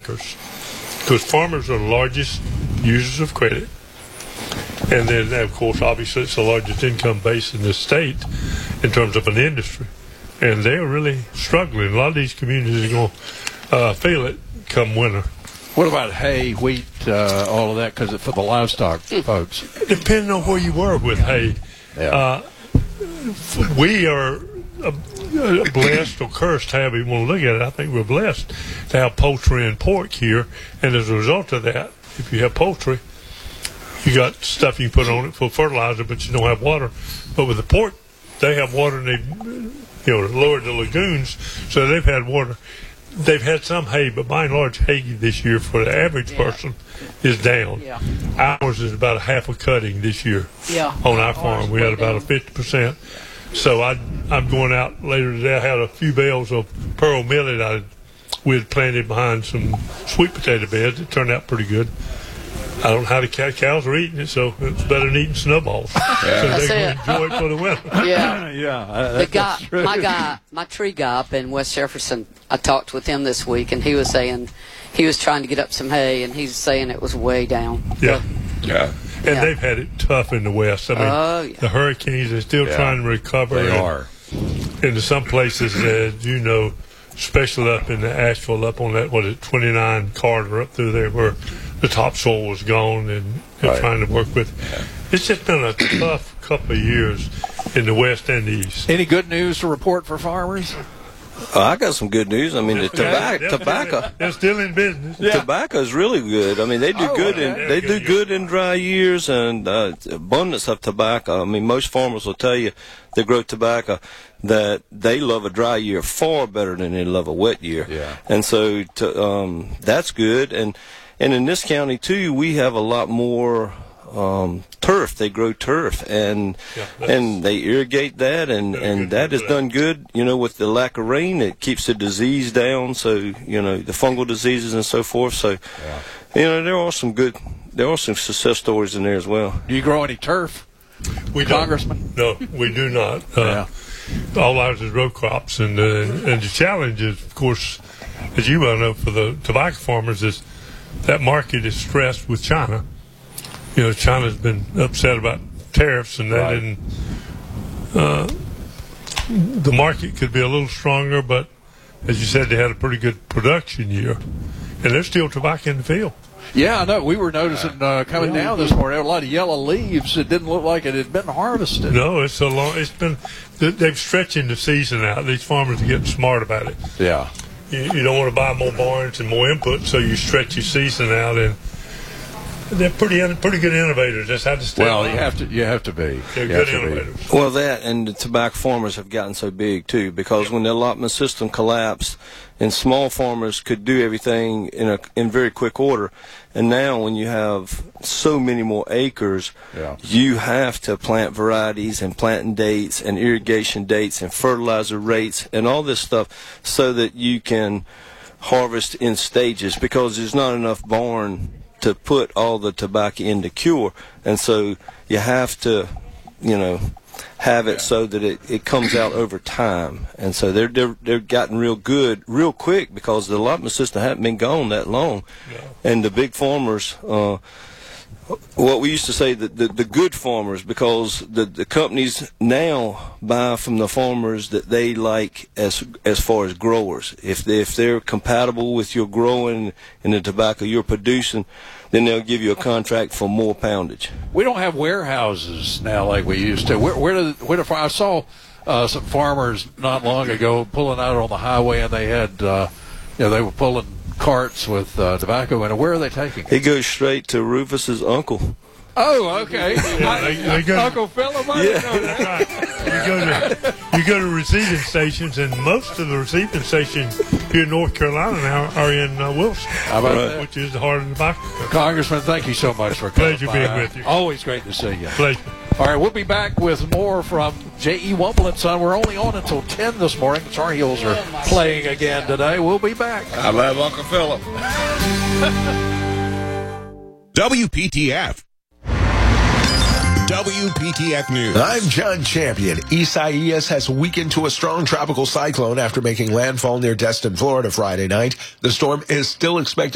acres, because farmers are the largest users of credit. And then, of course, obviously it's the largest income base in the state in terms of an industry. And they're really struggling. A lot of these communities are going to feel it come winter. What about hay, wheat, all of that, because for the livestock folks? Depending on where you were with hay. Yeah. We are blessed or cursed, however you want to look at it. I think we're blessed to have poultry and pork here. And as a result of that, if you have poultry, you got stuff you can put on it for fertilizer, but you don't have water. But with the pork, they have water, and they lowered the lagoons, so they've had water. They've had some hay, but by and large, hay this year for the average person is down. Yeah. Ours is about a half a cutting this year on our farm. We had about a 50%. So I'm going out later today. I had a few bales of pearl millet we had planted behind some sweet potato beds. It turned out pretty good. I don't know how the cows are eating it, so it's better than eating snowballs. So they can enjoy it for the winter. Yeah. My tree guy up in West Jefferson, I talked with him this week, and he was saying he was trying to get up some hay, and he's saying it was way down. Yeah. And they've had it tough in the West. I mean, the hurricanes are still trying to recover. They are. Into some places, especially up in the Asheville, up on that, 29 Carter up through there where the topsoil was gone and trying to work with. It's just been a tough couple of years in the West and the East. Any good news to report for farmers? I got some good news. I mean, the tobacco. They're still in business. Tobacco is really good. I mean, they do good in dry years and abundance of tobacco. I mean, most farmers will tell you they grow tobacco that they love a dry year far better than they love a wet year. Yeah. And so that's good. And in this county too, we have a lot more turf. They grow turf and they irrigate that, and that has done good. With the lack of rain, it keeps the disease down. So the fungal diseases and so forth. So there are some success stories in there as well. Do you grow any turf? We Congressman? No, we do not. All ours is row crops, and the challenge is, of course, as you well know, for the tobacco farmers, is that market is stressed with China. China's been upset about tariffs, and that didn't. The market could be a little stronger, but as you said, they had a pretty good production year, and there's still tobacco in the field. Yeah, I know. We were noticing coming down this morning, a lot of yellow leaves. It didn't look like it had been harvested. No, it's so long. It's been. They're stretching the season out. These farmers are getting smart about it. Yeah. You don't want to buy more barns and more input, so you stretch your season out, and they're pretty good innovators. That's how to stay. Well, you have to be. They're good innovators. Well, that and the tobacco farmers have gotten so big too, because when the allotment system collapsed, and small farmers could do everything in very quick order, and now when you have so many more acres, you have to plant varieties and planting dates and irrigation dates and fertilizer rates and all this stuff so that you can harvest in stages, because there's not enough barn to put all the tobacco in to cure, and so you have to have it so that it comes out over time. And so they're gotten real good real quick, because the allotment system hasn't been gone that long. And the big farmers, what we used to say, the good farmers, because the companies now buy from the farmers that they like as far as growers. If they're compatible with your growing and the tobacco you're producing, then they'll give you a contract for more poundage. We don't have warehouses now like we used to. I saw some farmers not long ago pulling out on the highway, and they had they were pulling carts with tobacco in it. Where are they taking it? It goes straight to Rufus's uncle. Oh, okay. Uncle Philip? That's right. You go to receiving stations, and most of the receiving stations here in North Carolina now are in Wilson, which is the heart of the tobacco. Congressman, thank you so much for coming. Pleasure being with you. Always great to see you. Pleasure. All right, we'll be back with more from J.E. Wumble & Son. We're only on until 10 this morning. The Tar Heels are playing again today. We'll be back. I love Uncle Philip. WPTF. WPTF News. I'm John Champion. Isaias has weakened to a strong tropical cyclone after making landfall near Destin, Florida Friday night. The storm is still expected